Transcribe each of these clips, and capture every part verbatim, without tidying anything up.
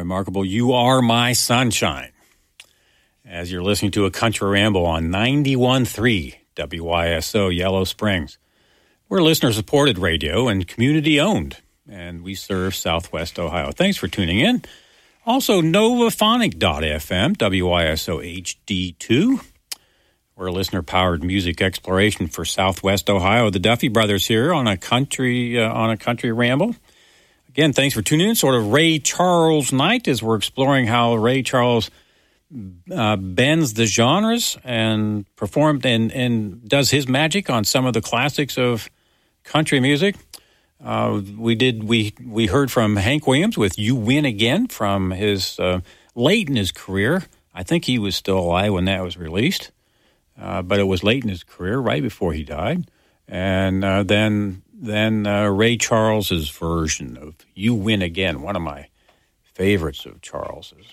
remarkable You Are My Sunshine, as you're listening to a Country Ramble on ninety-one point three W Y S O Yellow Springs. We're listener-supported radio and community-owned, and we serve Southwest Ohio. Thanks for tuning in. Also, Novaphonic dot F M, W Y S O H D two. We're a listener-powered music exploration for Southwest Ohio. The Duffy Brothers here on a country uh, on a country ramble. Again, thanks for tuning in. Sort of Ray Charles night as we're exploring how Ray Charles uh, bends the genres and performed and, and does his magic on some of the classics of country music. Uh, we did. We we heard from Hank Williams with "You Win Again" from his uh, late in his career. I think he was still alive when that was released, uh, but it was late in his career, right before he died. And uh, then then uh, Ray Charles's version of "You Win Again," one of my favorites of Charles's.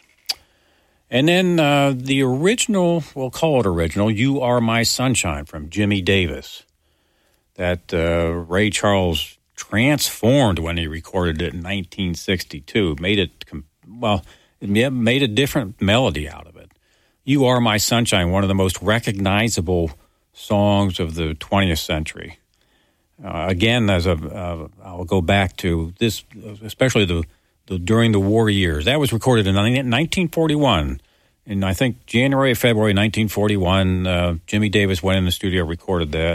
And then uh, the original, we'll call it original, "You Are My Sunshine" from Jimmy Davis, that uh, Ray Charles transformed when he recorded it in nineteen sixty-two. Made it, well, it made a different melody out of it. "You Are My Sunshine," one of the most recognizable songs of the twentieth century. Uh, again, as a, uh, I'll go back to this, especially the, the during the war years. That was recorded in nineteen forty-one. In, I think, January or February nineteen forty-one, uh, Jimmy Davis went in the studio, recorded that.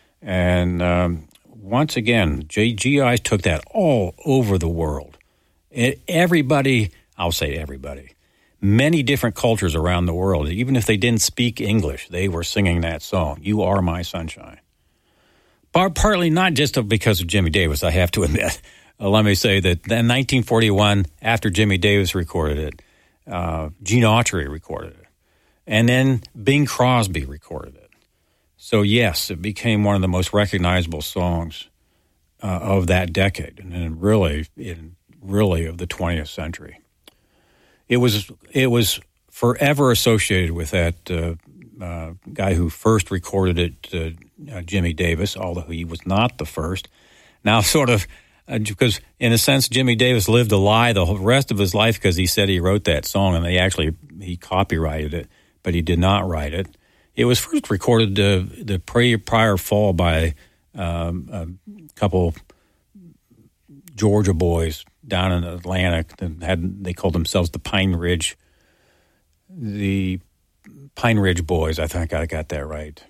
And um, once again, G Is took that all over the world. It, everybody, I'll say everybody, many different cultures around the world, even if they didn't speak English, they were singing that song, "You Are My Sunshine." But partly not just because of Jimmy Davis, I have to admit. Uh, let me say that in nineteen forty-one, after Jimmy Davis recorded it, uh, Gene Autry recorded it, and then Bing Crosby recorded it. So, yes, it became one of the most recognizable songs uh, of that decade, and then really, in, really of the twentieth century. It was it was forever associated with that uh, uh, guy who first recorded it, uh, uh, Jimmy Davis, although he was not the first. Now, sort of, uh, because in a sense, Jimmy Davis lived a lie the whole rest of his life because he said he wrote that song, and they actually he copyrighted it, but he did not write it. It was first recorded uh, the prior, prior fall by um, a couple Georgia boys down in Atlanta. That had they called themselves the Pine Ridge, the Pine Ridge Boys. I think I got that right.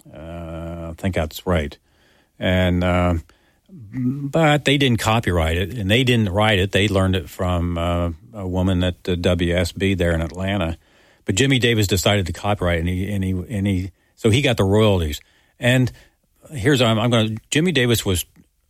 Uh, I think that's right. And uh, but they didn't copyright it, and they didn't write it. They learned it from uh, a woman at the W S B there in Atlanta. But Jimmy Davis decided to copyright, and he and he and he so he got the royalties. And here's I'm, I'm going. Jimmy Davis was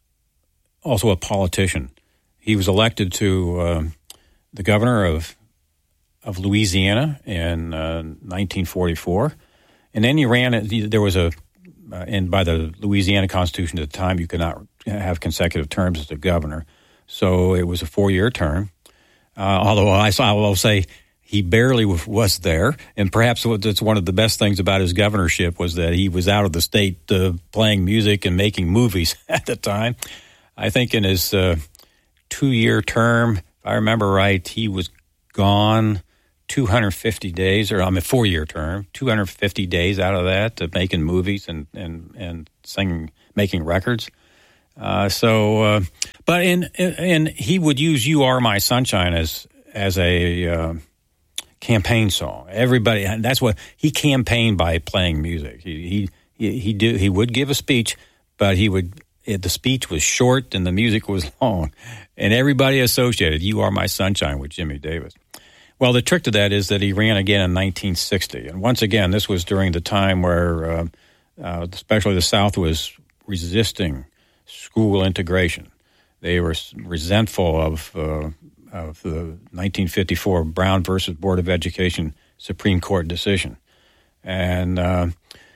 also a politician. He was elected to uh, the governor of of Louisiana in uh, nineteen forty-four, and then he ran. There was a uh, and by the Louisiana Constitution at the time, you could not have consecutive terms as a governor, so it was a four-year term. Uh, although I, I will say. He barely was there, and perhaps that's one of the best things about his governorship was that he was out of the state uh, playing music and making movies at the time. I think in his uh, two-year term, if I remember right, he was gone two hundred fifty days, or I mean four-year term, two hundred fifty days out of that to making movies and and and singing, making records. Uh, so, uh, but in and he would use "You Are My Sunshine" as as a uh, campaign song. Everybody, that's what he campaigned by playing music. He he he do he would give a speech, but he would it, the speech was short and the music was long, and everybody associated "You Are My Sunshine" with Jimmy Davis. Well, the trick to that is that he ran again in nineteen sixty, and once again, this was during the time where, uh, uh, especially the South was resisting school integration. They were resentful of. Uh, of the nineteen fifty-four Brown versus Board of Education Supreme Court decision. And uh,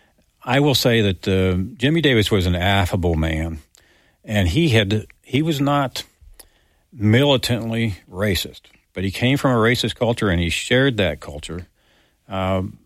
I will say that uh, Jimmy Davis was an affable man, and he had he was not militantly racist, but he came from a racist culture, and he shared that culture. Um,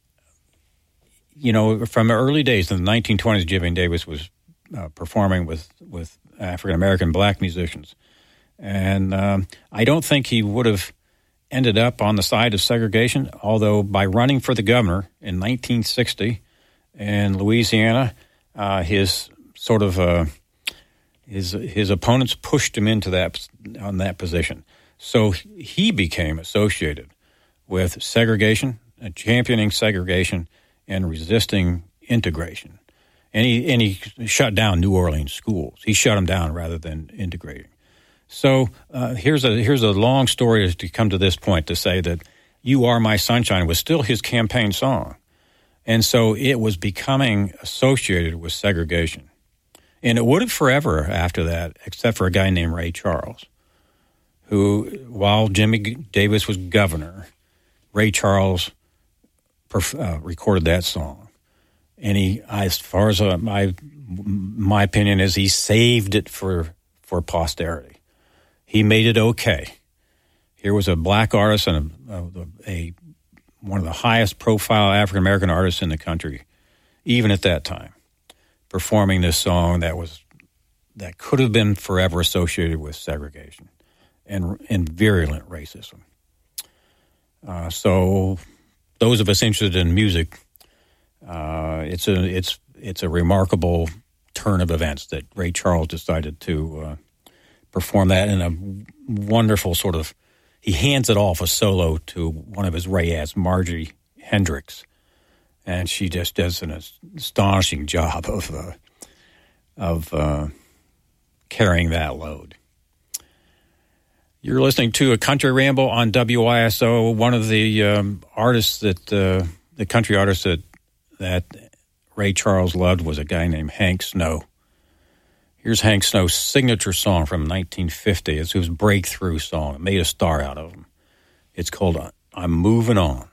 you know, from the early days in the nineteen twenties, Jimmy Davis was uh, performing with, with African-American black musicians. And um, I don't think he would have ended up on the side of segregation, although by running for the governor in nineteen sixty in Louisiana, uh, his sort of uh, his his opponents pushed him into that on that position. So he became associated with segregation, uh, championing segregation, and resisting integration. And he, and he shut down New Orleans schools. He shut them down rather than integrating. So uh, here's a here's a long story to come to this point to say that "You Are My Sunshine" was still his campaign song. And so it was becoming associated with segregation. And it would have forever after that, except for a guy named Ray Charles, who, while Jimmy Davis was governor, Ray Charles perf- uh, recorded that song. And he, as far as uh, my my opinion is, he saved it for, for posterity. He made it okay. Here was a black artist and a, a, a one of the highest profile African-American artists in the country, even at that time, performing this song that was that could have been forever associated with segregation and, and virulent racism. Uh, so those of us interested in music, uh, it's a it's it's a remarkable turn of events that Ray Charles decided to uh, perform that in a wonderful sort of. He hands it off a solo to one of his Rayettes, Margie Hendricks, and she just does an astonishing job of uh, of uh, carrying that load. You're listening to a Country Ramble on W I S O. One of the um, artists that uh, the country artists that that Ray Charles loved was a guy named Hank Snow. Here's Hank Snow's signature song from nineteen fifty. It's his breakthrough song. It made a star out of him. It's called "I'm Moving On."